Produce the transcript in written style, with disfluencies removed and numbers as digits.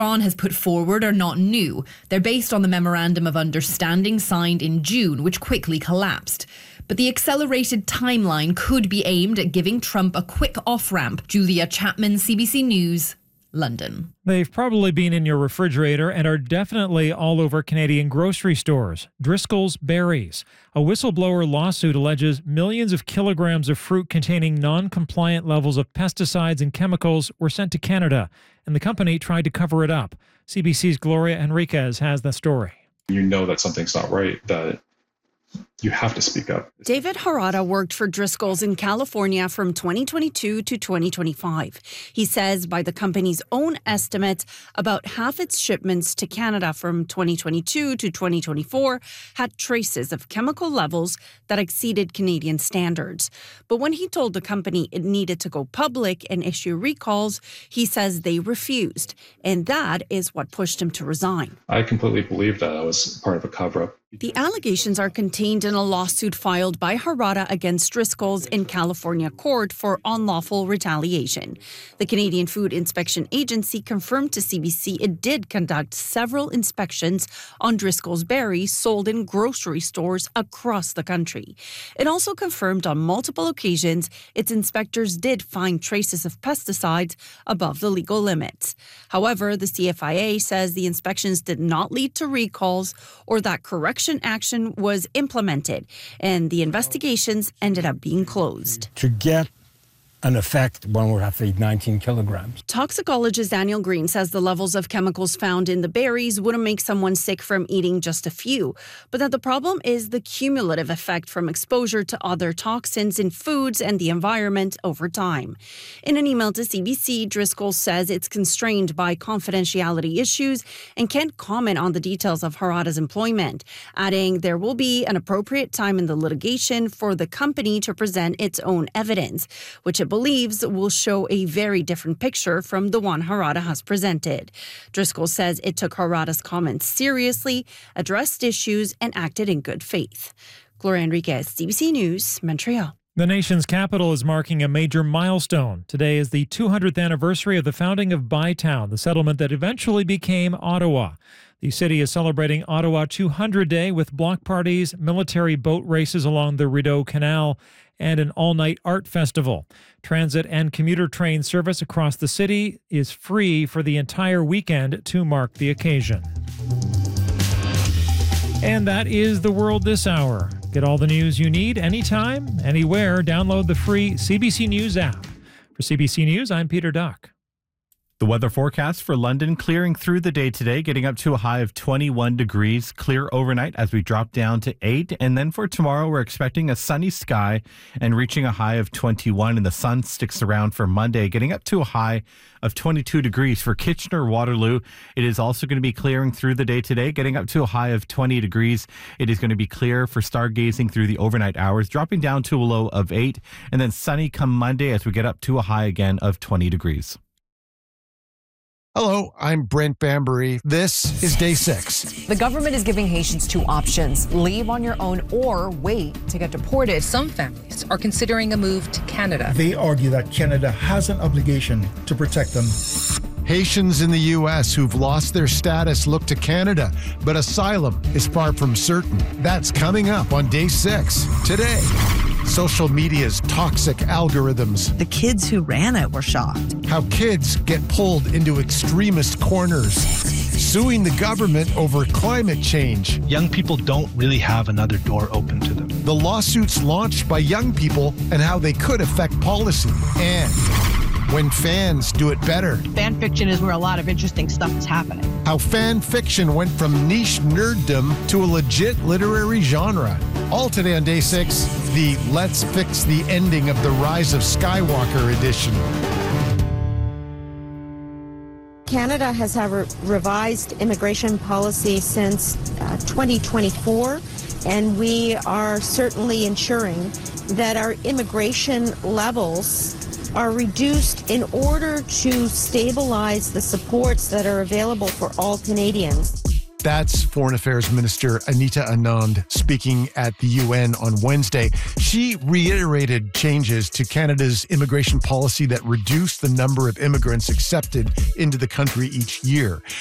Iran has put forward are not new. They're based on the Memorandum of Understanding signed in June, which quickly collapsed. But the accelerated timeline could be aimed at giving Trump a quick off-ramp. Julia Chapman, CBC News, London. They've probably been in your refrigerator and are definitely all over Canadian grocery stores. Driscoll's Berries. A whistleblower lawsuit alleges millions of kilograms of fruit containing non-compliant levels of pesticides and chemicals were sent to Canada, and the company tried to cover it up. CBC's Gloria Enriquez has the story. You know that something's not right, that you have to speak up. David Harada worked for Driscoll's in California from 2022 to 2025. He says by the company's own estimates, about half its shipments to Canada from 2022 to 2024 had traces of chemical levels that exceeded Canadian standards. But when he told the company it needed to go public and issue recalls, he says they refused. And that is what pushed him to resign. I completely believe that I was part of a cover-up. The allegations are contained in a lawsuit filed by Harada against Driscoll's in California court for unlawful retaliation. The Canadian Food Inspection Agency confirmed to CBC it did conduct several inspections on Driscoll's berries sold in grocery stores across the country. It also confirmed on multiple occasions its inspectors did find traces of pesticides above the legal limits. However, the CFIA says the inspections did not lead to recalls or that correction action was implemented, and the investigations ended up being closed. To get an effect, one would have to eat 19 kilograms. Toxicologist Daniel Green says the levels of chemicals found in the berries wouldn't make someone sick from eating just a few, but that the problem is the cumulative effect from exposure to other toxins in foods and the environment over time. In an email to CBC, Driscoll says it's constrained by confidentiality issues and can't comment on the details of Harada's employment, adding there will be an appropriate time in the litigation for the company to present its own evidence, which it believes will show a very different picture from the one Harada has presented. Driscoll says it took Harada's comments seriously, addressed issues, and acted in good faith. Gloria Enriquez, CBC News, Montreal. The nation's capital is marking a major milestone. Today is the 200th anniversary of the founding of Bytown, the settlement that eventually became Ottawa. The city is celebrating Ottawa 200 Day with block parties, military boat races along the Rideau Canal, and an all-night art festival. Transit and commuter train service across the city is free for the entire weekend to mark the occasion. And that is the world this hour. Get all the news you need anytime, anywhere. Download the free CBC News app. For CBC News, I'm Peter Duck. The weather forecast for London, clearing through the day today, getting up to a high of 21 degrees, clear overnight as we drop down to 8. And then for tomorrow, we're expecting a sunny sky and reaching a high of 21. And the sun sticks around for Monday, getting up to a high of 22 degrees for Kitchener-Waterloo. It is also going to be clearing through the day today, getting up to a high of 20 degrees. It is going to be clear for stargazing through the overnight hours, dropping down to a low of 8. And then sunny come Monday as we get up to a high again of 20 degrees. Hello, I'm Brent Bambury. This is Day 6. The government is giving Haitians two options: leave on your own or wait to get deported. Some families are considering a move to Canada. They argue that Canada has an obligation to protect them. Haitians in the U.S. who've lost their status look to Canada, but asylum is far from certain. That's coming up on Day 6 today. Social media's toxic algorithms. The kids who ran it were shocked. How kids get pulled into extremist corners. Suing the government over climate change. Young people don't really have another door open to them. The lawsuits launched by young people and how they could affect policy. And when fans do it better. Fan fiction is where a lot of interesting stuff is happening. How fan fiction went from niche nerddom to a legit literary genre. All today on Day 6, the Let's Fix the Ending of the Rise of Skywalker edition. Canada has had a revised immigration policy since 2024, and we are certainly ensuring that our immigration levels are reduced in order to stabilize the supports that are available for all Canadians. That's Foreign Affairs Minister Anita Anand speaking at the UN on Wednesday. She reiterated changes to Canada's immigration policy that reduced the number of immigrants accepted into the country each year.